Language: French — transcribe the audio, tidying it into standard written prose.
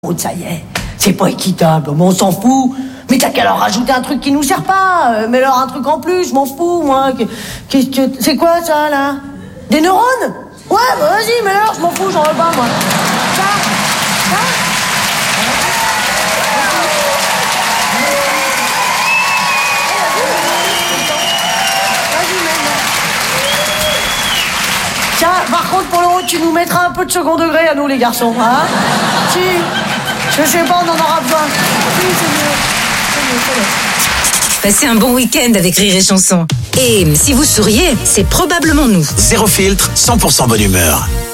Oh, ça y est, c'est pas équitable, mais on s'en fout. Mais t'as qu'à leur rajouter un truc qui nous sert pas. Mets-leur un truc en plus, je m'en fous, moi. Qu'est-ce que... C'est quoi, ça, là? Des neurones? Ouais, bah vas-y, mets-leur, je m'en fous, j'en veux pas, moi. Ça? Tiens, par contre, pour l'euro, tu nous mettras un peu de second degré à nous, les garçons, hein? Si, je sais pas, on en aura besoin. Si, c'est mieux. C'est mieux. Passez un bon week-end avec Rire et Chanson. Et si vous souriez, c'est probablement nous. Zéro filtre, 100% bonne humeur.